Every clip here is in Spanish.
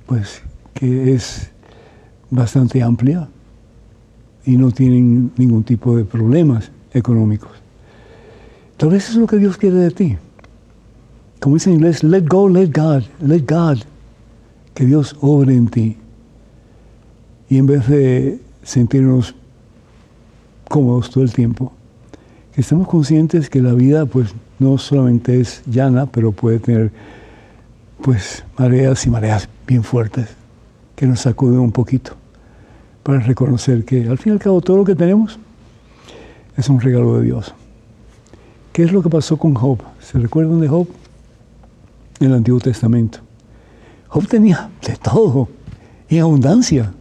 pues, que es bastante amplia y no tienen ningún tipo de problemas económicos. Tal vez eso es lo que Dios quiere de ti. Como dice en inglés, let go, let God, let God. Que Dios obre en ti. Y en vez de sentirnos cómodos todo el tiempo, que estemos conscientes que la vida pues no solamente es llana, pero puede tener pues mareas y mareas bien fuertes que nos sacuden un poquito para reconocer que al fin y al cabo todo lo que tenemos es un regalo de Dios. ¿Qué es lo que pasó con Job? ¿Se recuerdan de Job? En el Antiguo Testamento. Job tenía de todo, en abundancia,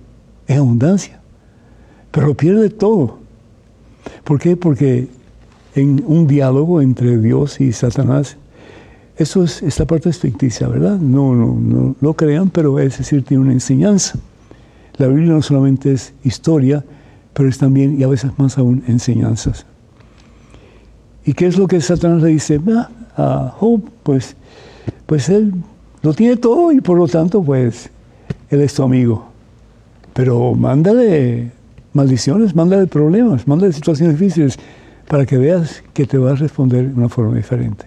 pero pierde todo. ¿Por qué? Porque en un diálogo entre Dios y Satanás, esta parte es ficticia, ¿verdad? No lo crean, pero es decir, tiene una enseñanza. La Biblia no solamente es historia, pero es también, y a veces más aún, enseñanzas. ¿Y qué es lo que Satanás le dice? A Job, pues él lo tiene todo y por lo tanto, pues, él es tu amigo. Pero mándale maldiciones, mándale problemas, mándale situaciones difíciles para que veas que te va a responder de una forma diferente.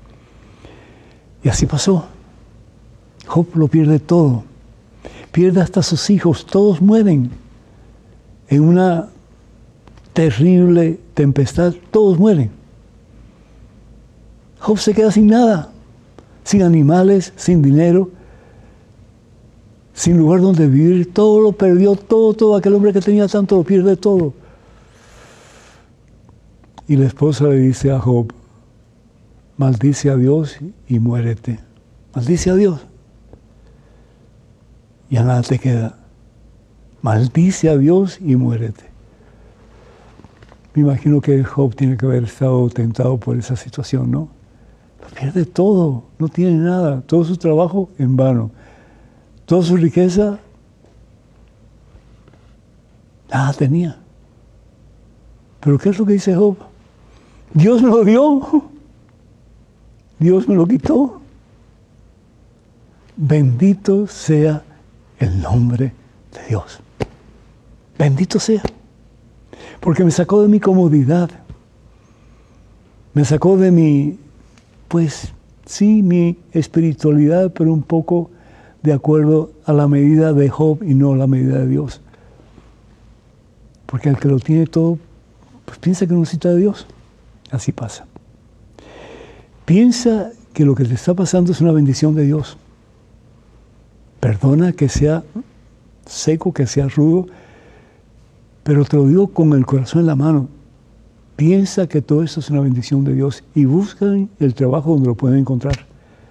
Y así pasó. Job lo pierde todo. Pierde hasta sus hijos, todos mueren. En una terrible tempestad, todos mueren. Job se queda sin nada, sin animales, sin dinero, sin lugar donde vivir, todo lo perdió, todo aquel hombre que tenía tanto lo pierde todo. Y la esposa le dice a Job, maldice a Dios y muérete. Maldice a Dios. Ya nada te queda. Maldice a Dios y muérete. Me imagino que Job tiene que haber estado tentado por esa situación, ¿no? Lo pierde todo, no tiene nada, todo su trabajo en vano. Toda su riqueza, nada tenía. Pero ¿qué es lo que dice Job? Dios me lo dio, Dios me lo quitó. Bendito sea el nombre de Dios. Bendito sea. Porque me sacó de mi comodidad. Me sacó de mi, pues sí, mi espiritualidad, pero un poco de acuerdo a la medida de Job y no a la medida de Dios. Porque el que lo tiene todo, pues piensa que no necesita de Dios. Así pasa. Piensa que lo que te está pasando es una bendición de Dios. Perdona que sea seco, que sea rudo, pero te lo digo con el corazón en la mano. Piensa que todo esto es una bendición de Dios y buscan el trabajo donde lo pueden encontrar.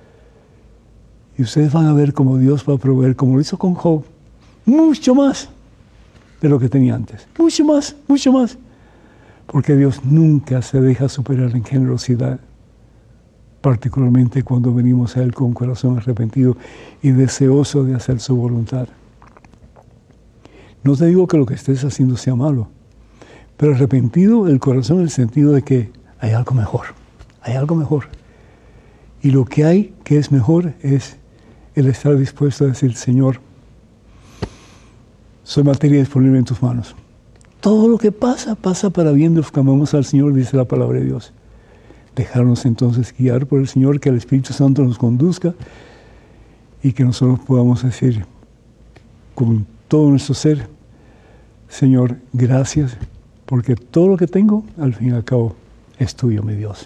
Y ustedes van a ver cómo Dios va a proveer, como lo hizo con Job, mucho más de lo que tenía antes. Mucho más, mucho más. Porque Dios nunca se deja superar en generosidad, particularmente cuando venimos a Él con un corazón arrepentido y deseoso de hacer su voluntad. No te digo que lo que estés haciendo sea malo, pero arrepentido el corazón en el sentido de que hay algo mejor, hay algo mejor. Y lo que hay que es mejor es el estar dispuesto a decir, Señor, soy materia disponible en tus manos. Todo lo que pasa, pasa para bien de los que amamos al Señor, dice la palabra de Dios. Dejarnos entonces guiar por el Señor, que el Espíritu Santo nos conduzca y que nosotros podamos decir con todo nuestro ser, Señor, gracias, porque todo lo que tengo, al fin y al cabo, es tuyo, mi Dios.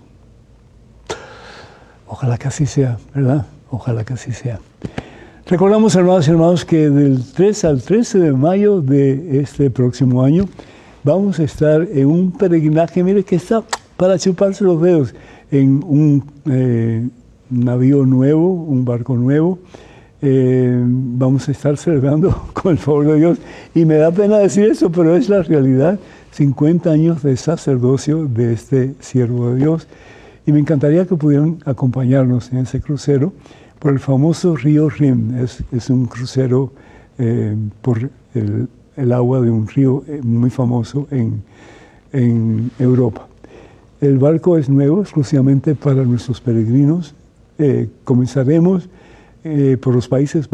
Ojalá que así sea, ¿verdad? Ojalá que así sea. Recordamos, hermanos y hermanos, que del 3 al 13 de mayo de este próximo año vamos a estar en un peregrinaje, mire que está para chuparse los dedos, en un navío nuevo, un barco nuevo. Vamos a estar celebrando con el favor de Dios. Y me da pena decir eso, pero es la realidad. 50 años de sacerdocio de este siervo de Dios. Y me encantaría que pudieran acompañarnos en ese crucero por el famoso río Rin. Es un crucero por el agua de un río muy famoso en Europa. El barco es nuevo, exclusivamente para nuestros peregrinos. Comenzaremos por los Países